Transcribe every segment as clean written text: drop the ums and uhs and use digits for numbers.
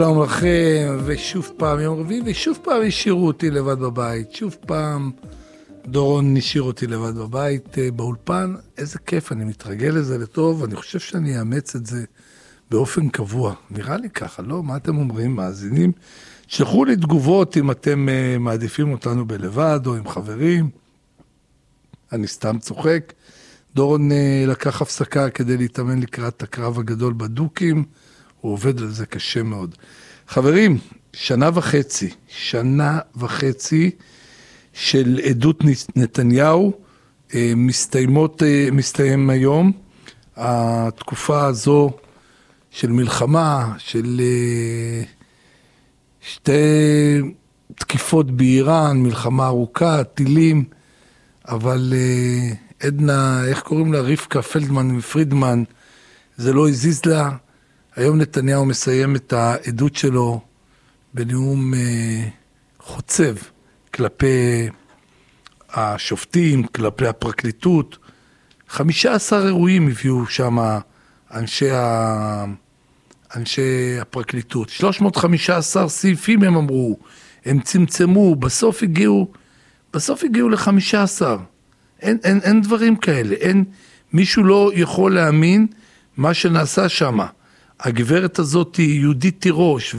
שלום לכם, ושוב פעם יום רביעי, ושוב פעם השאירו אותי לבד בבית, שוב פעם דורון השאיר אותי לבד בבית באולפן. איזה כיף, אני מתרגל לזה לטוב, אני חושב שאני אאמץ את זה באופן קבוע, נראה לי ככה, לא? מה אתם אומרים, מאזינים? שלחו לי תגובות אם אתם מעדיפים אותנו בלבד או עם חברים, אני סתם צוחק. דורון לקח הפסקה כדי להתאמן לקראת הקרב הגדול בדוקים, הוא עובד על זה קשה מאוד. חברים, שנה וחצי של עדות נתניהו מסתיים היום. התקופה הזו של מלחמה, של שתי תקיפות באיראן, מלחמה ארוכה, טילים, אבל עדנה, איך קוראים לה? רבקה פלדמן מפרידמן, זה לא הזיז לה. היום נתניהו מסיים את העדות שלו בנאום חוצב כלפי השופטים, כלפי הפרקליטות. 15 אירועים הביאו שם אנשי הפרקליטות. 315 סעיפים הם אמרו, הם צמצמו, בסוף הגיעו ל-15. אין דברים כאלה, מישהו לא יכול להאמין מה שנעשה שם. הגברת הזאת היא יהודית תירוש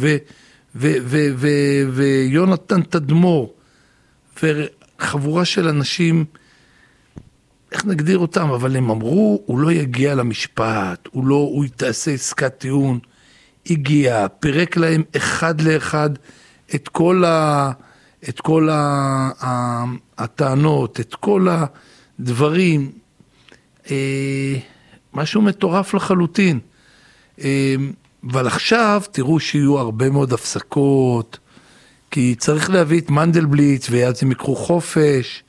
ויונתן תדמור וחבורה של אנשים, איך נגדיר אותם, אבל הם אמרו, הוא לא יגיע למשפט, הוא יתעשה עסקת טיעון, הגיע, פירק להם אחד לאחד את כל הטענות, את כל הדברים, משהו מטורף לחלוטין. אבל עכשיו תראו שיהיו הרבה מאוד הפסקות, כי צריך להביא את מנדלבליט ואז הם יקחו חופש,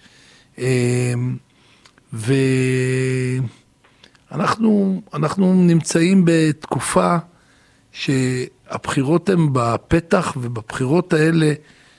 ואנחנו נמצאים בתקופה שהבחירות הן בפתח, ובבחירות האלה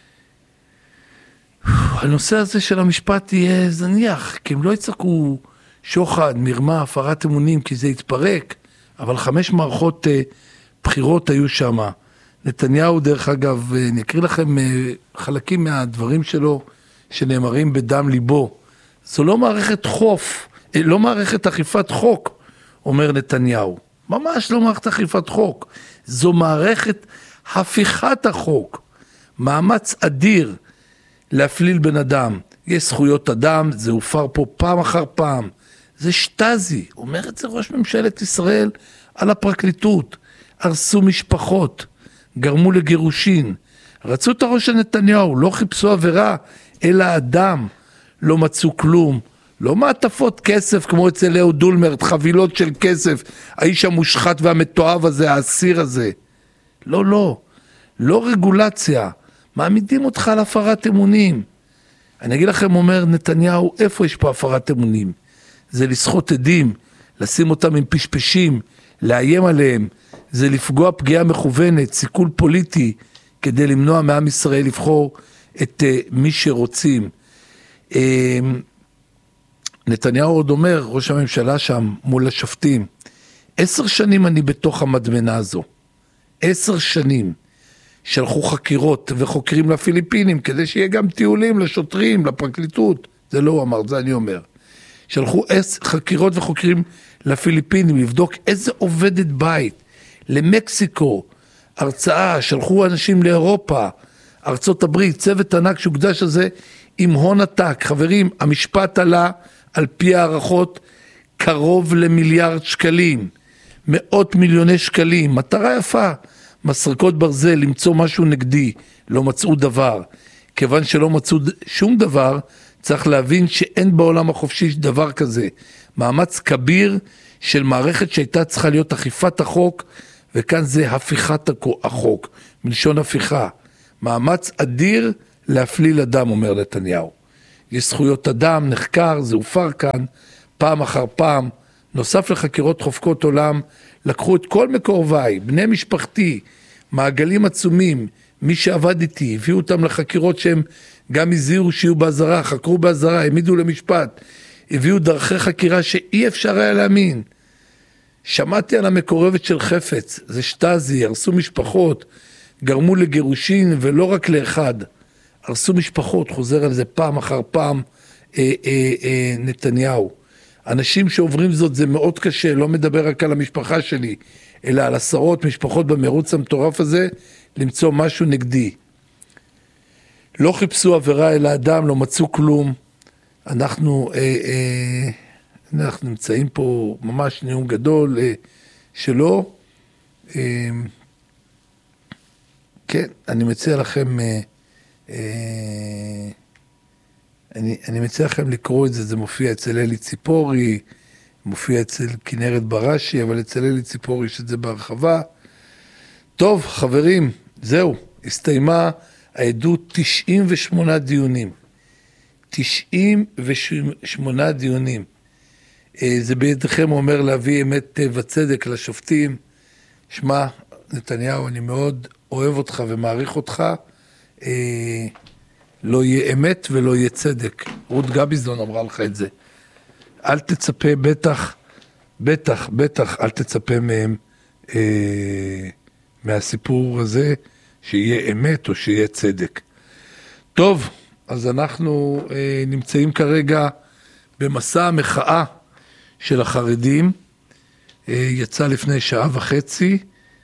הנושא הזה של המשפט יהיה זניח, כי הם לא יצעקו שוחד, מרמה, הפרת אמונים, כי זה יתפרק. אבל 5 מערכות בחירות היו שם. נתניהו, דרך אגב, אני אקריא לכם חלקים מהדברים שלו שנאמרים בדם ליבו. זו לא מערכת לא מערכת אכיפת חוק, אומר נתניהו. ממש לא מערכת אכיפת חוק. זו מערכת הפיכת החוק. מאמץ אדיר להפליל בן אדם. יש זכויות אדם, זה הופר פה פעם אחר פעם. זה שטזי, אומר את זה ראש ממשלת ישראל על הפרקליטות, הרסו משפחות, גרמו לגירושין, רצו את הראש של נתניהו, לא חיפשו עבירה, אלא אדם, לא מצאו כלום, לא מעטפות כסף כמו אצל אהוד אולמרט, חבילות של כסף, האיש המושחת והמתועב הזה, האסיר הזה, לא רגולציה, מעמידים אותך על הפרת אמונים. אני אגיד לכם, אומר נתניהו, איפה יש פה הפרת אמונים? זה לסחוט עדים, לשים אותם עם פשפשים, לאיים עליהם, זה לפגוע פגיעה מכוונת, סיכול פוליטי, כדי למנוע מעם ישראל לבחור את מי שרוצים. נתניהו עוד אומר, ראש הממשלה שם מול השופטים, 10 שנים אני בתוך המדמנה הזו, 10 שנים, שלחו חקירות וחוקרים לפיליפינים, כדי שיהיה גם טיולים לשוטרים, לפרקליטות, זה לא הוא אמר, זה אני אומר. שלחו חקירות וחוקרים לפיליפינים, לבדוק איזה עובדת בית, למקסיקו, הרצאה, שלחו אנשים לאירופה, ארצות הברית, צוות ענק שהוקדש הזה עם הון עתק. חברים, המשפט עלה על פי הערכות קרוב למיליארד שקלים, 100 מיליוני שקלים, מטרה יפה, מסרקות ברזל, למצוא משהו נגדי, לא מצאו דבר. כיוון שלא מצאו שום דבר, צריך להבין שאין בעולם החופשי דבר כזה. מאמץ כביר של מערכת שהייתה צריכה להיות אכיפת החוק, וכאן זה הפיכת החוק, מלשון הפיכה. מאמץ אדיר להפליל אדם, אומר נתניהו. יש זכויות אדם, נחקר, זה הופר כאן, פעם אחר פעם. נוסף לחקירות חופקות עולם, לקחו את כל מקורביי, בני משפחתי, מעגלים עצומים, מי שעבד איתי, הביאו אותם לחקירות שהם גם הזהירו שיהיו בעזרה, חקרו בעזרה, העמידו למשפט, הביאו דרכי חקירה שאי אפשר היה להאמין. שמעתי על המקורבת של חפץ, זה שטזי, הרסו משפחות, גרמו לגירושין ולא רק לאחד, הרסו משפחות, חוזר על זה פעם אחר פעם נתניהו. אנשים שעוברים זאת זה מאוד קשה, לא מדבר רק על המשפחה שלי, אלא על עשרות משפחות במרוץ המטורף הזה, למצוא משהו נגדי. לא חיפשו עבירה אל האדם, לא מצאו כלום. אנחנו נמצאים פה ממש נאום גדול שלו. כן, אני מציע לכם, אני מציע לכם לקרוא את זה, זה מופיע אצל אלי ציפורי, מופיע אצל כנרת בראשי, אבל אצל אלי ציפורי יש את זה בהרחבה. טוב, חברים, זהו, הסתיימה העדות 98 דיונים. 98 דיונים. זה בידכם אומר להביא אמת וצדק לשופטים. שמע, נתניהו, אני מאוד אוהב אותך ומעריך אותך. לא יהיה אמת ולא יהיה צדק. רות גביזון אמרה לך את זה. אל תצפה, בטח, אל תצפה מהם מהסיפור הזה שיהיה אמת או שיהיה צדק. טוב, אז אנחנו נמצאים כרגע במסע המחאה של החרדים. יצא לפני שעה וחצי.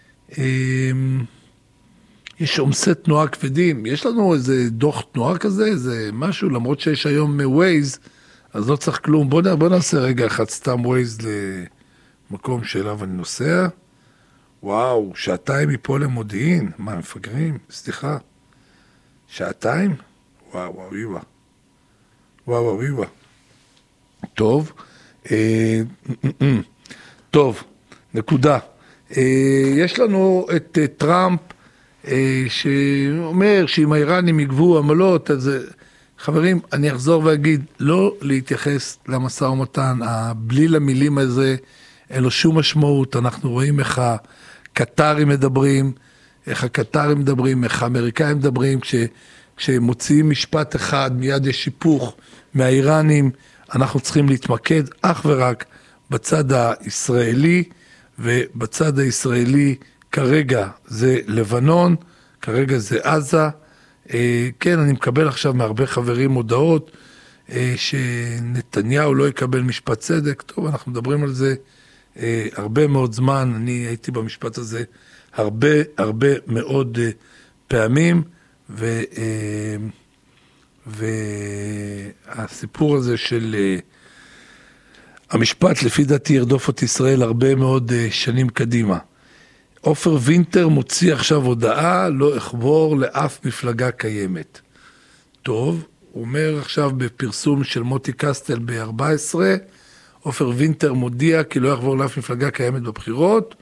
יש עומסי תנועה כבדים. יש לנו איזה דוח תנועה כזה, איזה משהו, למרות שיש היום ווייז, אז לא צריך כלום. בוא נעשה רגע אחד סתם ווייז למקום שאליו אני נוסע. וואו, שעתיים מפה למודיעין. מה, מפגרים? סליחה. שעתיים? וואו. טוב. טוב, נקודה. יש לנו את טראמפ, שאומר שאם האיראנים יגבו עמלות, אז חברים, אני אחזור ואגיד, לא להתייחס למשא ומתן, הבליל המילים הזה, אין לו שום משמעות. אנחנו רואים איך הקטרים מדברים, איך האמריקאים מדברים, כשהם מוציאים משפט אחד, מיד יש שיפוך מהאיראנים. אנחנו צריכים להתמקד אך ורק בצד הישראלי, ובצד הישראלי כרגע זה לבנון, כרגע זה עזה. כן, אני מקבל עכשיו מהרבה חברים הודעות שנתניהו לא יקבל משפט צדק. טוב, אנחנו מדברים על זה הרבה מאוד זמן. אני הייתי במשפט הזה הרבה מאוד פעמים, והסיפור הזה של המשפט לפי דעתי ירדוף את ישראל הרבה מאוד שנים קדימה. עופר וינטר מוציא עכשיו הודעה, לא אחבור לאף מפלגה קיימת. טוב, הוא אומר עכשיו בפרסום של מוטי קסטל ב-14, עופר וינטר מודיע כי לא יחבור לאף מפלגה קיימת בבחירות.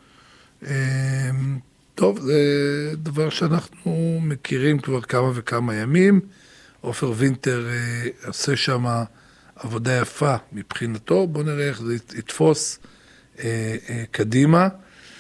טוב, זה דבר שאנחנו מכירים כבר כמה וכמה ימים. עופר וינטר עושה שם עבודה יפה מבחינתו, בוא נראה איך זה יתפוס קדימה.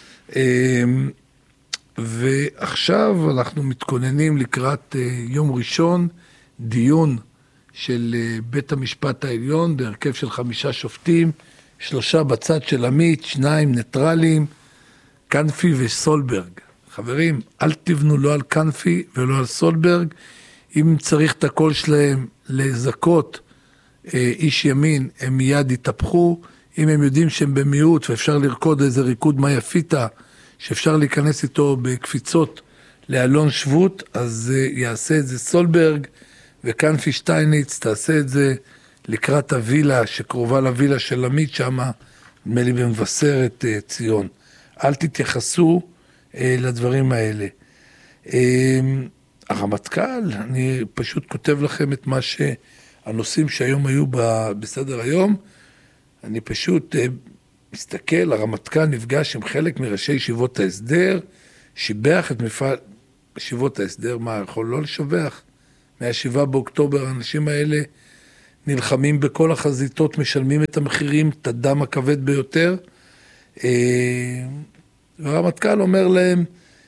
ועכשיו אנחנו מתכוננים לקראת יום ראשון, דיון של בית המשפט העליון, בהרכב של 5 שופטים, 3 בצד של עמית, 2 ניטרלים, קנפי וסולברג. חברים, אל תבנו לא על קנפי ולא על סולברג. אם צריך את הקול שלהם לזכות איש ימין, הם מיד יתהפכו. אם הם יודעים שהם במיעוט ואפשר לרקוד איזה ריקוד מה יפיתה, שאפשר להיכנס איתו בקפיצות לאלון שבות, אז יעשה את זה סולברג, וקנפי שטייניץ תעשה את זה לקראת הווילה שקרובה לווילה של עמית שמה, נדמה לי במבשרת ציון. אל תתייחסו לדברים האלה. הרמטכ"ל, אני פשוט כותב לכם את מה שהנושאים שהיום היו בסדר היום, אני פשוט מסתכל, הרמטכ"ל נפגש עם חלק מראשי ישיבות ההסדר, שיבח את מפעל ישיבות ההסדר, מה יכול לא לשבח? מה-7 באוקטובר האנשים האלה נלחמים בכל החזיתות, משלמים את המחירים, את הדם הכבד ביותר, והרמטכ"ל אומר להם,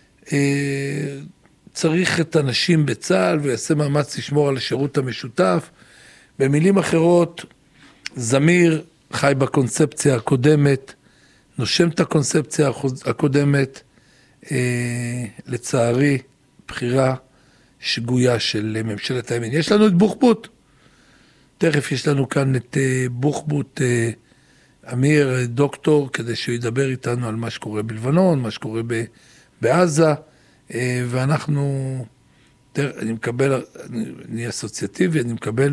צריך את הנשים בצה"ל ויעשה מאמץ לשמור על השירות המשותף. במילים אחרות, זמיר חי בקונספציה הקודמת, נושם את הקונספציה הקודמת, לצערי, בחירה שגויה של ממשלת הימין. יש לנו את בוחבוט. תכף יש לנו כאן את בוחבוט אמיר, דוקטור, כדי שהוא ידבר איתנו על מה שקורה בלבנון, מה שקורה בעזה, ואנחנו, אני מקבל, אני אסוציאטיבי, אני מקבל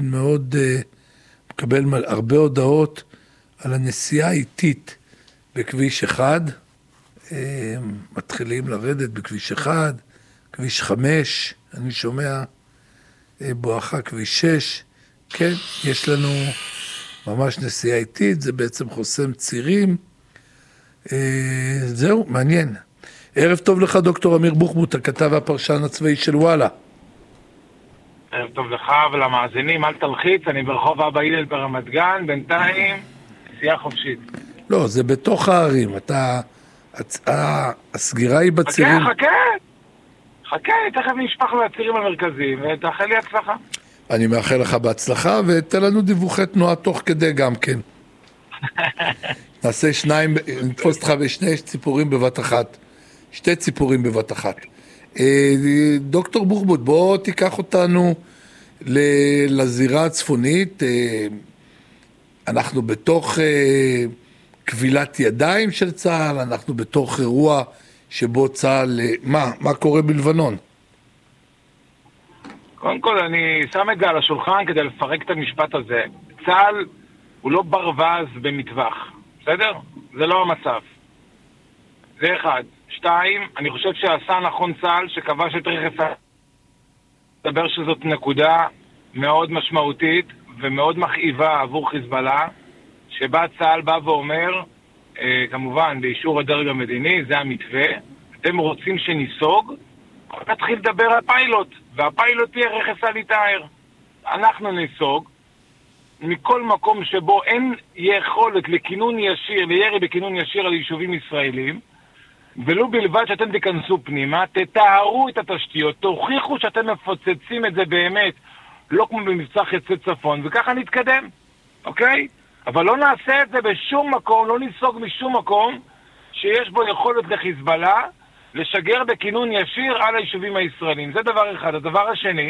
הרבה הודעות על הנסיעה האיטית בכביש 1, מתחילים לרדת בכביש 1, כביש 5, אני שומע בואכה כביש 6, כן, יש לנו ממש נסיעה איטית, זה בעצם חוסם צירים, זהו, מעניין. ערב טוב לך דוקטור אמיר בוחבוט, הכתב והפרשן הצבאי של וואלה. ערב טוב לך ולמאזינים, אל תלחיץ, אני ברחוב אבא הלל ברמת גן, בינתיים נסיעה חופשית. לא, זה בתוך הערים, הסגירה היא בצירים. חכה, תכף נשפח לצירים המרכזיים, ותאחל לי הצלחה. אני מאחל לך בהצלחה, ותן לנו דיווחי תנועה תוך כדי גם כן. נעשה נתפוס אותך בשני ציפורים בבת אחת. שתי ציפורים בבת אחת. דוקטור בוחבוט, בוא תיקח אותנו לזירה הצפונית. אנחנו בתוך כבילת ידיים של צה"ל, אנחנו בתוך אירוע שבו צה"ל, מה קורה בלבנון? קודם כל אני שם את זה על השולחן כדי לפרק את המשפט הזה. צה"ל הוא לא ברווז במטווח, בסדר? זה לא המצב. זה אחד. 2, אני חושב שעשה נכון צה"ל שכבש את רכס מדבר שזאת נקודה מאוד משמעותית ומאוד מכאיבה עבור חיזבאללה, שבה צה"ל בא ואומר, כמובן באישור הדרג המדיני, זה המתווה, אתם רוצים שניסוג, נתחיל לדבר על פיילוט, והפיילוט יהיה רכס אל-עטאר. אנחנו ניסוג מכל מקום שבו אין יכולת לכינון ישיר, לירי בכינון ישיר על יישובים ישראלים, ולו בלבד שאתם תיכנסו פנימה, תתארו את התשתיות, תוכיחו שאתם מפוצצים את זה באמת, לא כמו במבצע חצי צפון, וככה נתקדם, אוקיי? אבל לא נעשה את זה בשום מקום, לא ניסוג משום מקום שיש בו יכולת לחיזבאללה לשגר בכינון ישיר על היישובים הישראלים. זה דבר אחד. הדבר השני...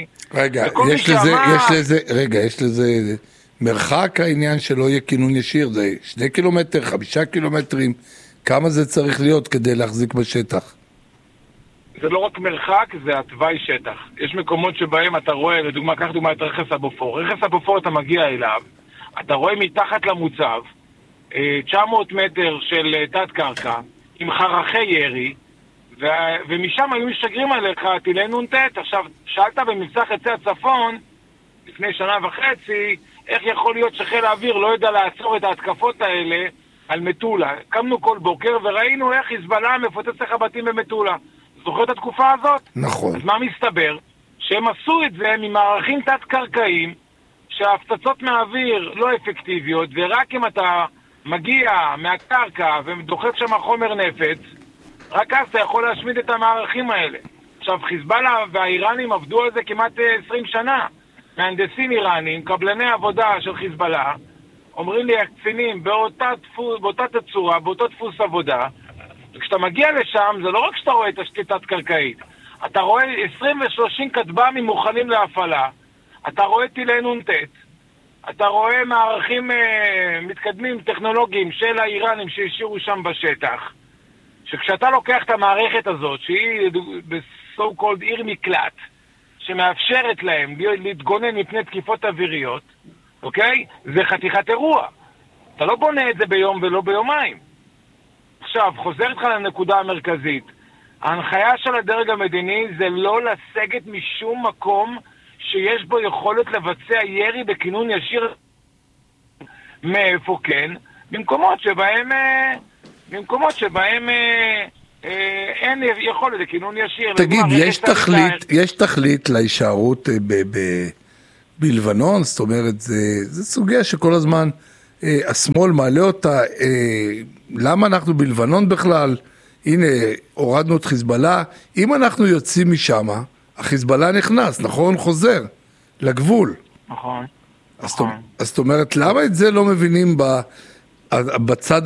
יש לזה מרחק העניין שלא יהיה כינון ישיר, זה 2 קילומטר, 5 קילומטרים, כמה זה צריך להיות כדי להחזיק בשטח? זה לא רק מרחק, זה התוואי שטח. יש מקומות שבהם אתה רואה, לדוגמה, קח דוגמה את רכס הבופור. רכס הבופור אתה מגיע אליו, אתה רואה מתחת למוצב, 900 מטר של תת קרקע, עם חרכי ירי, ומשם היו משגרים עליך טילי נ"ט. עכשיו, שאלת במבצע חצי הצפון, לפני 1.5 שנה, איך יכול להיות שחיל האוויר לא יודע לעצור את ההתקפות האלה על מטולה? קמנו כל בוקר וראינו איך חיזבאללה מפוצץ לך בתים במטולה. זוכר את התקופה הזאת? נכון. אז מה מסתבר? שהם עשו את זה ממערכים תת-קרקעיים, שההפצצות מהאוויר לא אפקטיביות, ורק אם אתה מגיע מהקרקע ודוחף שם חומר נפץ, רק אז אתה יכול להשמיד את המערכים האלה. עכשיו, חיזבאללה והאיראנים עבדו על זה כמעט 20 שנה. מהנדסים איראנים, קבלני עבודה של חיזבאללה, אומרים לי הקצינים באותה תצורה, באותו דפוס עבודה, וכשאתה מגיע לשם, זה לא רק שאתה רואה את השתית תת-קרקעית, אתה רואה 20 ו-30 כטב"מים מוכנים להפעלה, אתה רואה טילי נ"ט, אתה רואה מערכים מתקדמים טכנולוגיים של האיראנים שהשאירו שם בשטח, שכשאתה לוקח את המערכת הזאת, שהיא בסו קולד עיר מקלט, שמאפשרת להם להתגונן מפני תקיפות אוויריות, אוקיי? זה חתיכת אירוע. אתה לא בונה את זה ביום ולא ביומיים. עכשיו, חוזר איתך לנקודה המרכזית. ההנחיה של הדרג המדיני זה לא לסגת משום מקום שיש בו יכולת לבצע ירי בכינון ישיר. מאיפה כן? במקומות שבהם אין יכולת לכינון ישיר. תגיד, יש תכלית להישארות בלבנון? זאת אומרת, זה סוגיה שכל הזמן השמאל מעלה אותה. למה אנחנו בלבנון בכלל? הנה, הורדנו את חיזבאללה. אם אנחנו יוצאים משם, החיזבאללה נכנס, נכון? חוזר לגבול. נכון. אז זאת אומרת, למה את זה לא מבינים בצד